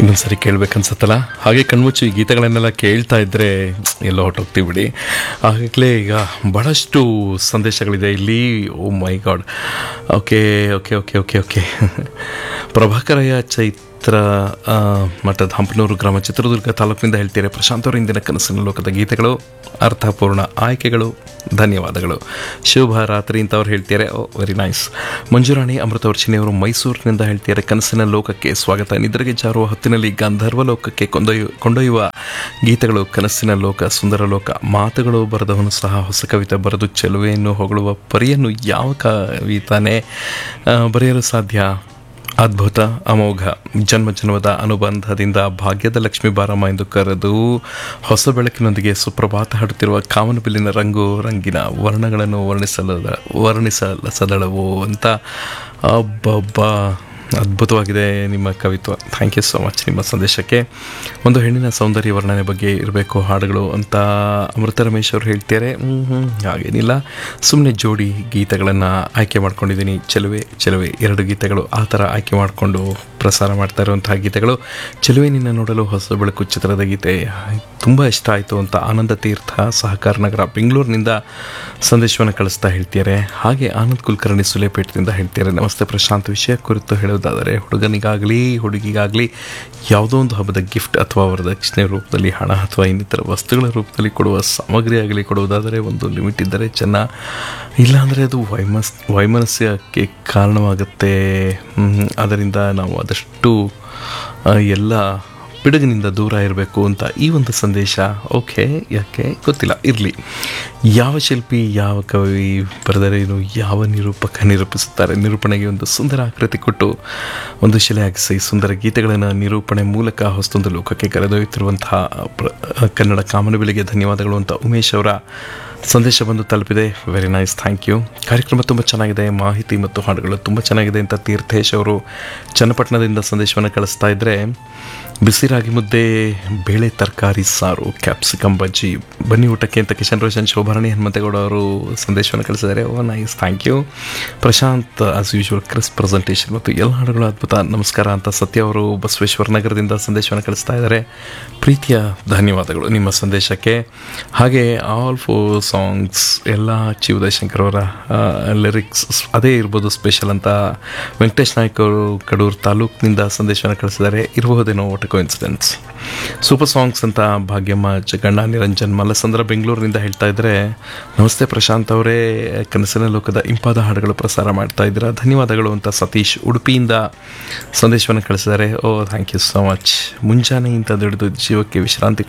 ಇನ್ನೊಂದ್ಸರಿ ಕೇಳ್ಬೇಕನ್ಸತ್ತಲ್ಲ. ಹಾಗೆ ಕಣ್ಮುಚ್ಚು ಈ ಗೀತೆಗಳನ್ನೆಲ್ಲ ಕೇಳ್ತಾ ಇದ್ದರೆ ಎಲ್ಲೋ ಹೊಟ್ಟೋಗ್ತೀವಿ ಬಿಡಿ. ಆಗಲೇ ಈಗ ಭಾಳಷ್ಟು ಸಂದೇಶಗಳಿದೆ ಇಲ್ಲಿ. ಓ ಮೈ god. Okay okay okay okay okay Prabhakaraiah Chaitra ಮಠದ ಹಂಪನೂರು ಗ್ರಾಮ ಚಿತ್ರದುರ್ಗ ತಾಲೂಕಿನಿಂದ ಹೇಳ್ತೀರಾ, ಪ್ರಶಾಂತ್ ಅವರ ಇಂದಿನ ಕನಸಿನ ಲೋಕದ ಗೀತೆಗಳು ಅರ್ಥಪೂರ್ಣ ಆಯ್ಕೆಗಳು, ಧನ್ಯವಾದಗಳು, ಶುಭ ರಾತ್ರಿ ಅಂತವ್ರು ಹೇಳ್ತಾರೆ. ಓ ವೆರಿ ನೈಸ್. ಮಂಜುರಾಣಿ ಅಮೃತವರ್ಷಿಣಿ ಅವರು ಮೈಸೂರಿನಿಂದ ಹೇಳ್ತಾರೆ, ಕನಸಿನ ಲೋಕಕ್ಕೆ ಸ್ವಾಗತ. ನಿದ್ರೆಗೆ ಜಾರುವ ಹೊತ್ತಿನಲ್ಲಿ ಗಂಧರ್ವ ಲೋಕಕ್ಕೆ ಕೊಂಡೊಯ್ಯುವ ಗೀತೆಗಳು ಕನಸಿನ ಲೋಕ, ಸುಂದರ ಲೋಕ. ಮಾತುಗಳು ಬರೆದವನು ಸಹ ಹೊಸ ಕವಿತೆ ಬರೆದು ಚೆಲುವೆಯನ್ನು ಹೊಗಳುವ ಪರಿಯನ್ನು ಯಾವ ಕವಿತಾನೆ ಬರೆಯಲು ಸಾಧ್ಯ? ಅದ್ಭುತ, ಅಮೋಘ, ಜನ್ಮ ಜನ್ಮದ ಅನುಬಂಧದಿಂದ ಭಾಗ್ಯದ ಲಕ್ಷ್ಮೀ ಬಾರಮ್ಮ ಎಂದು ಕರೆದು ಹೊಸ ಬೆಳಕಿನೊಂದಿಗೆ ಸುಪ್ರಭಾತ ಹಾಡುತ್ತಿರುವ ಕಾಮನಬಿಲ್ಲಿನ ರಂಗು ರಂಗಿನ ವರ್ಣಗಳನ್ನು ವರ್ಣಿಸಲಸದಳವು ಅಂತ. ಅಬ್ಬಬ್ಬ, ಅದ್ಭುತವಾಗಿದೆ ನಿಮ್ಮ ಕವಿತ್ವ. ಥ್ಯಾಂಕ್ ಯು ಸೋ ಮಚ್ ನಿಮ್ಮ ಸಂದೇಶಕ್ಕೆ. ಒಂದು ಹೆಣ್ಣಿನ ಸೌಂದರ್ಯ ವರ್ಣನೆ ಬಗ್ಗೆ ಇರಬೇಕು ಹಾಡುಗಳು ಅಂತ ಅಮೃತ ರಮೇಶ್ ಅವರು ಹೇಳ್ತಾರೆ. ಹಾಗೇನಿಲ್ಲ, ಸುಮ್ಮನೆ ಜೋಡಿ ಗೀತೆಗಳನ್ನು ಆಯ್ಕೆ ಮಾಡ್ಕೊಂಡಿದ್ದೀನಿ. ಚೆಲುವೆ ಚೆಲುವೆ 2 ಗೀತೆಗಳು ಆ ಥರ ಆಯ್ಕೆ ಮಾಡಿಕೊಂಡು ಪ್ರಸಾರ ಮಾಡ್ತಾ ಇರುವಂತಹ ಗೀತೆಗಳು. ಚೆಲುವೆ ನಿನ್ನ ನೋಡಲು ಹೊಸ ಬೆಳಕು ಚಿತ್ರದ ಗೀತೆ ತುಂಬ ಇಷ್ಟ ಆಯಿತು ಅಂತ ಆನಂದ ತೀರ್ಥ ಸಹಕಾರ ನಗರ ಬೆಂಗಳೂರಿನಿಂದ ಸಂದೇಶವನ್ನು ಕಳಿಸ್ತಾ ಹೇಳ್ತಾರೆ. ಹಾಗೆ ಆನಂದ್ ಕುಲಕರ್ಣಿ ಸುಲೇಪೇಟದಿಂದ ಹೇಳ್ತಾರೆ, ನಮಸ್ತೆ ಪ್ರಶಾಂತ್, ವಿಷಯ ಕುರಿತು ಹೇಳೋದಾದರೆ ಹುಡುಗನಿಗಾಗಲಿ ಹುಡುಗಿಗಾಗಲಿ ಯಾವುದೋ ಒಂದು ಹಬ್ಬದ ಗಿಫ್ಟ್ ಅಥವಾ ವರದಕ್ಷಿಣೆ ರೂಪದಲ್ಲಿ ಹಣ ಅಥವಾ ಇನ್ನಿತರ ವಸ್ತುಗಳ ರೂಪದಲ್ಲಿ ಕೊಡುವ ಸಾಮಗ್ರಿ ಆಗಲಿ ಕೊಡುವುದಾದರೆ ಒಂದು ಲಿಮಿಟ್ ಇದ್ದರೆ ಚೆನ್ನ, ಇಲ್ಲಾಂದರೆ ಅದು ವೈಮನಸ್ಯಕ್ಕೆ ಕಾರಣವಾಗುತ್ತೆ. ಅದರಿಂದ ನಾವು ಆದಷ್ಟು ಎಲ್ಲ ಪಿಡುಗಿನಿಂದ ದೂರ ಇರಬೇಕು ಅಂತ ಈ ಒಂದು ಸಂದೇಶ. ಓಕೆ, ಯಾಕೆ ಗೊತ್ತಿಲ್ಲ, ಇರಲಿ. ಯಾವ ಶಿಲ್ಪಿ ಯಾವ ಕವಿ ಬರೆದರೇನು, ಯಾವ ನಿರೂಪಕ ನಿರೂಪಿಸುತ್ತಾರೆ, ನಿರೂಪಣೆಗೆ ಒಂದು ಸುಂದರ ಆಕೃತಿ ಕೊಟ್ಟು ಒಂದು ಶಿಲೆ ಹಾಕಿಸಿ ಸುಂದರ ಗೀತೆಗಳನ್ನು ನಿರೂಪಣೆ ಮೂಲಕ ಹೊಸದೊಂದು ಲೋಕಕ್ಕೆ ಕರೆದೊಯ್ಯುತ್ತಿರುವಂತಹ ಕನ್ನಡ ಕಾಮನಬಿಲ್ಲಿಗೆ ಧನ್ಯವಾದಗಳು ಅಂತ ಉಮೇಶ್ ಅವರ ಸಂದೇಶ ಬಂದು ತಲುಪಿದೆ. Very nice, thank you. ಕಾರ್ಯಕ್ರಮ ತುಂಬ ಚೆನ್ನಾಗಿದೆ, ಮಾಹಿತಿ ಮತ್ತು ಹಾಡುಗಳು ತುಂಬ ಚೆನ್ನಾಗಿದೆ ಅಂತ ತೀರ್ಥೇಶ್ ಅವರು ಚನ್ನಪಟ್ಟಣದಿಂದ ಸಂದೇಶವನ್ನು ಕಳಿಸ್ತಾ ಇದ್ದರೆ, ಬಿಸಿ ರಾಗಿ ಮುದ್ದೆ, ಬೇಳೆ ತರಕಾರಿ ಸಾರು, ಕ್ಯಾಪ್ಸಿಕಮ್ ಬಜ್ಜಿ, ಬನ್ನಿ ಊಟಕ್ಕೆ ಅಂತ ಕಿಶನ್ ರೋಷನ್, ಶೋಭಾರಾಣಿ ಹನುಮಂತೇಗೌಡ ಅವರು ಸಂದೇಶವನ್ನು ಕಳಿಸಿದ್ದಾರೆ. ಓ nice, thank you. Prashant as usual Chris presentation ಮತ್ತು ಎಲ್ಲ ಹಾಡುಗಳು ಅದ್ಭುತ, ನಮಸ್ಕಾರ ಅಂತ ಸತ್ಯ ಅವರು ಬಸವೇಶ್ವರ ನಗರದಿಂದ ಸಂದೇಶವನ್ನು ಕಳಿಸ್ತಾ ಇದ್ದಾರೆ. ಪ್ರೀತಿಯ ಧನ್ಯವಾದಗಳು ನಿಮ್ಮ ಸಂದೇಶಕ್ಕೆ. ಹಾಗೆ ಆಲ್ ಫೋರ್ ಸಾಂಗ್ಸ್ ಎಲ್ಲ ಚಿ ಉದಯಶಂಕರ್ ಅವರ ಲಿರಿಕ್ಸ್ ಅದೇ ಇರ್ಬೋದು ಸ್ಪೆಷಲ್ ಅಂತ ವೆಂಕಟೇಶ್ ನಾಯ್ಕ ಅವರು ಕಡೂರು ತಾಲೂಕಿನಿಂದ ಸಂದೇಶವನ್ನು ಕಳಿಸಿದ್ದಾರೆ. ಇರಬಹುದೇನೋ ವಾಟ್ ಕೋಇನ್ಸಿಡೆನ್ಸ್. ಸೂಪರ್ ಸಾಂಗ್ಸ್ ಅಂತ ಭಾಗ್ಯಮ್ಮ ಜಗಣ್ಣ ನಿರಂಜನ್ ಮಲ್ಲಸಂದ್ರ ಬೆಂಗಳೂರಿನಿಂದ ಹೇಳ್ತಾ ಇದ್ದಾರೆ, ನಮಸ್ತೆ ಪ್ರಶಾಂತ್ ಅವರೇ, ಕನಸಿನ ಲೋಕದ ಇಂಪಾದ ಹಾಡುಗಳು ಪ್ರಸಾರ ಮಾಡ್ತಾ ಇದ್ದೀರಾ, ಧನ್ಯವಾದಗಳು ಅಂತ ಸತೀಶ್ ಉಡುಪಿಯಿಂದ ಸಂದೇಶವನ್ನು ಕಳಿಸಿದ್ದಾರೆ. ಓ ಥ್ಯಾಂಕ್ ಯು ಸೋ ಮಚ್. ಮುಂಜಾನೆಯಿಂದ ದುಡಿದು ಜೀವಕ್ಕೆ ವಿಶ್ರಾಂತಿ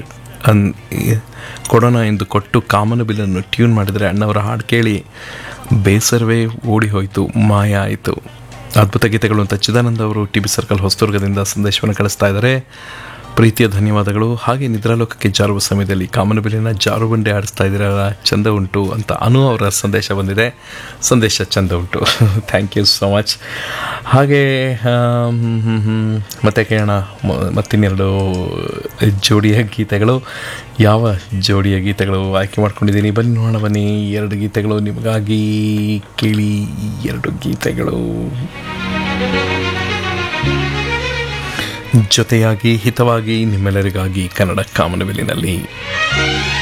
ಕೊಡೋಣ ಎಂದು ಕೊಟ್ಟು ಕಾಮನಬಿಲ್ಲನ್ನು ಟ್ಯೂನ್ ಮಾಡಿದರೆ ಅಣ್ಣವರ ಹಾಡು ಕೇಳಿ ಬೇಸರವೇ ಓಡಿ ಹೋಯಿತು, ಮಾಯ ಆಯಿತು. ಅದ್ಭುತ ಗೀತೆಗಳು ಅಂತ ಚಿದಾನಂದ ಅವರು ಟಿ ಬಿ ಸರ್ಕಲ್ ಹೊಸದುರ್ಗದಿಂದ ಸಂದೇಶವನ್ನು ಕಳಿಸ್ತಾ ಇದ್ದಾರೆ. ಪ್ರೀತಿಯ ಧನ್ಯವಾದಗಳು. ಹಾಗೆ ನಿದ್ರಾಲೋಕಕ್ಕೆ ಜಾರುವ ಸಮಯದಲ್ಲಿ ಕಾಮನಬಿಲ್ಲಿನ ಜಾರುಬಂಡೆ ಆಡಿಸ್ತಾ ಇದ್ದೀರಲ್ಲ, ಚಂದ ಉಂಟು ಅಂತ ಅನು ಅವರ ಸಂದೇಶ ಬಂದಿದೆ. ಸಂದೇಶ ಚಂದ ಉಂಟು, ಥ್ಯಾಂಕ್ ಯು ಸೋ ಮಚ್. ಹಾಗೆ ಮತ್ತೆ ಕೇಳೋಣ ಮತ್ತಿನ್ನೆರಡು ಜೋಡಿಯ ಗೀತೆಗಳು. ಯಾವ ಜೋಡಿಯ ಗೀತೆಗಳು ಆಯ್ಕೆ ಮಾಡ್ಕೊಂಡಿದ್ದೀನಿ ಬನ್ನಿ ನೋಡೋಣ. ಬನ್ನಿ, 2 ಗೀತೆಗಳು ನಿಮಗಾಗಿ ಕೇಳಿ. 2 ಗೀತೆಗಳು ಜೊತೆಯಾಗಿ ಹಿತವಾಗಿ ನಿಮ್ಮೆಲ್ಲರಿಗಾಗಿ ಕನ್ನಡ ಕಾಮನಬಿಲ್ಲಿನಲ್ಲಿ.